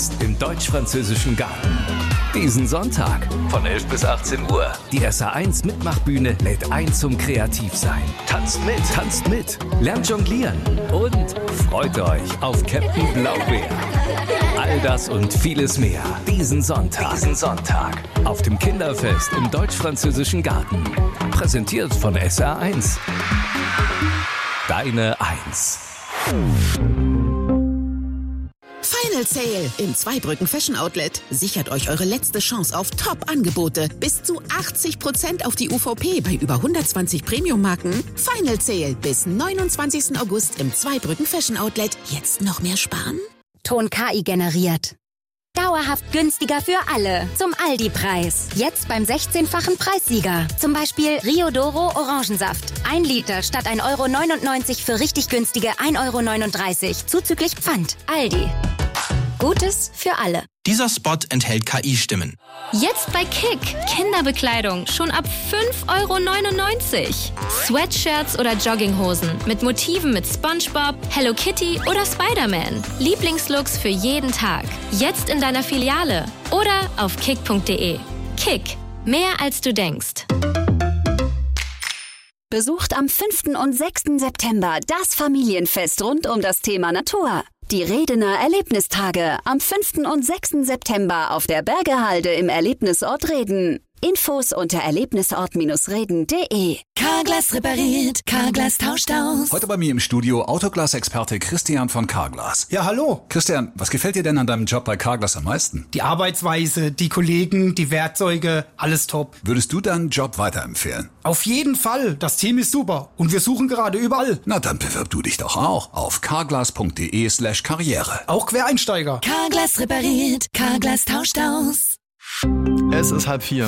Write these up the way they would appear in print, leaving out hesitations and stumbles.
Kinderfest im Deutsch-Französischen Garten. Diesen Sonntag von 11 bis 18 Uhr. Die SA1 Mitmachbühne lädt ein zum Kreativsein. Tanzt mit, lernt jonglieren und freut euch auf Captain Blaubeer. All das und vieles mehr diesen Sonntag auf dem Kinderfest im Deutsch-Französischen Garten. Präsentiert von SA1. Deine 1. Final Sale im Zweibrücken Fashion Outlet. Sichert euch eure letzte Chance auf Top-Angebote. Bis zu 80% auf die UVP bei über 120 Premium-Marken. Final Sale bis 29. August im Zweibrücken Fashion Outlet. Jetzt noch mehr sparen? Ton KI generiert. Dauerhaft günstiger für alle. Zum Aldi-Preis. Jetzt beim 16-fachen Preissieger. Zum Beispiel Rio Doro Orangensaft. 1 Liter statt 1,99 € für richtig günstige 1,39 € zuzüglich Pfand. Aldi. Gutes für alle. Dieser Spot enthält KI-Stimmen. Jetzt bei Kick. Kinderbekleidung schon ab 5,99 €. Sweatshirts oder Jogginghosen mit Motiven mit SpongeBob, Hello Kitty oder Spider-Man. Lieblingslooks für jeden Tag. Jetzt in deiner Filiale oder auf kick.de. Kick. Mehr als du denkst. Besucht am 5. und 6. September das Familienfest rund um das Thema Natur. Die Redener Erlebnistage am 5. und 6. September auf der Bergehalde im Erlebnisort Reden. Infos unter erlebnisort-reden.de. Carglass repariert, Carglass tauscht aus. Heute bei mir im Studio Autoglas-Experte Christian von Carglass. Ja, hallo. Christian, was gefällt dir denn an deinem Job bei Carglass am meisten? Die Arbeitsweise, die Kollegen, die Werkzeuge, alles top. Würdest du deinen Job weiterempfehlen? Auf jeden Fall. Das Team ist super. Und wir suchen gerade überall. Na, dann bewirb du dich doch auch auf carglass.de/karriere. Auch Quereinsteiger. Carglass repariert, Carglass tauscht aus. Es ist 3:30.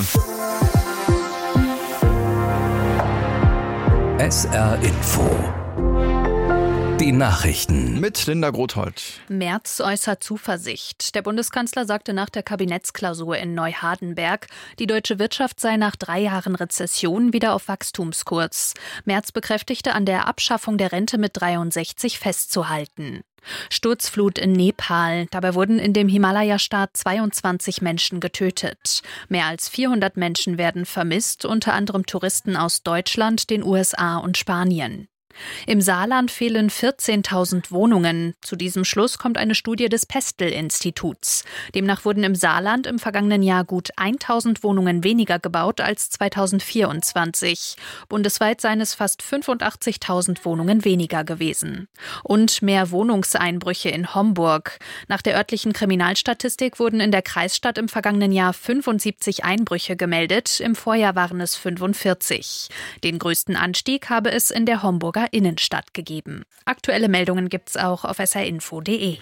SR Info. Die Nachrichten. Mit Linda Grothold. Merz äußert Zuversicht. Der Bundeskanzler sagte nach der Kabinettsklausur in Neuhardenberg, die deutsche Wirtschaft sei nach 3 Jahren Rezession wieder auf Wachstumskurs. Merz bekräftigte, an der Abschaffung der Rente mit 63 festzuhalten. Sturzflut in Nepal. Dabei wurden in dem Himalaya-Staat 22 Menschen getötet. Mehr als 400 Menschen werden vermisst, unter anderem Touristen aus Deutschland, den USA und Spanien. Im Saarland fehlen 14.000 Wohnungen. Zu diesem Schluss kommt eine Studie des Pestel-Instituts. Demnach wurden im Saarland im vergangenen Jahr gut 1.000 Wohnungen weniger gebaut als 2024. Bundesweit seien es fast 85.000 Wohnungen weniger gewesen. Und mehr Wohnungseinbrüche in Homburg. Nach der örtlichen Kriminalstatistik wurden in der Kreisstadt im vergangenen Jahr 75 Einbrüche gemeldet. Im Vorjahr waren es 45. Den größten Anstieg habe es in der Homburger Innenstadt gegeben. Aktuelle Meldungen gibt's auch auf srinfo.de.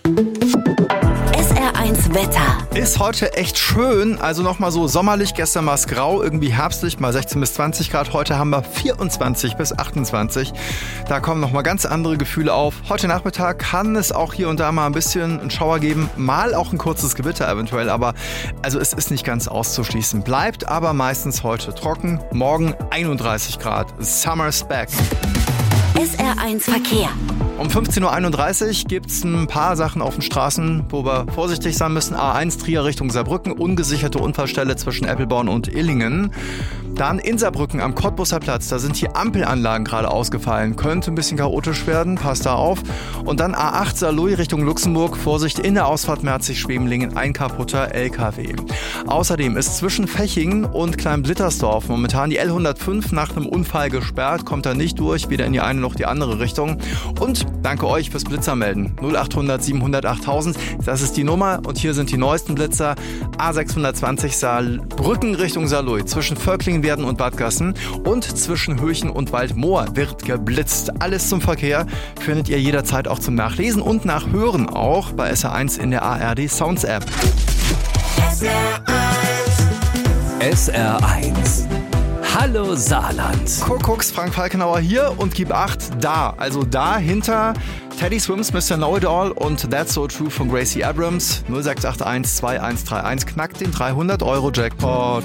SR1 Wetter. Ist heute echt schön, also nochmal so sommerlich, gestern war es grau, irgendwie herbstlich, mal 16 bis 20 Grad, heute haben wir 24 bis 28. Da kommen nochmal ganz andere Gefühle auf. Heute Nachmittag kann es auch hier und da mal ein bisschen einen Schauer geben, mal auch ein kurzes Gewitter eventuell, aber also es ist nicht ganz auszuschließen. Bleibt aber meistens heute trocken, morgen 31 Grad. Summer's back. SR1 Verkehr. Um 15.31 Uhr gibt es ein paar Sachen auf den Straßen, wo wir vorsichtig sein müssen. A1 Trier Richtung Saarbrücken, ungesicherte Unfallstelle zwischen Eppelborn und Illingen. Dann in Saarbrücken am Cottbusser Platz, da sind die Ampelanlagen gerade ausgefallen. Könnte ein bisschen chaotisch werden, passt da auf. Und dann A8 Saarlouis Richtung Luxemburg, Vorsicht in der Ausfahrt Merzig-Schwebenlingen, ein kaputter LKW. Außerdem ist zwischen Fechingen und Kleinblittersdorf momentan die L105 nach einem Unfall gesperrt, kommt da nicht durch, weder in die eine noch die andere Richtung. Und danke euch fürs Blitzermelden. 0800 700 8000, das ist die Nummer und hier sind die neuesten Blitzer. A620 Saarbrücken Richtung Saarlouis, zwischen Völklingenwerden und Bad Gassen und zwischen Höchen und Waldmoor wird geblitzt. Alles zum Verkehr findet ihr jederzeit auch zum Nachlesen und Nachhören auch bei SR1 in der ARD Sounds App. SR1. Hallo Saarland. Kuckucks, Frank Falkenauer hier und gib 8 da. Also da hinter Teddy Swims, Mr. Know-It-All und That's So True von Gracie Abrams. 0681 2131 knackt den 300 € Jackpot.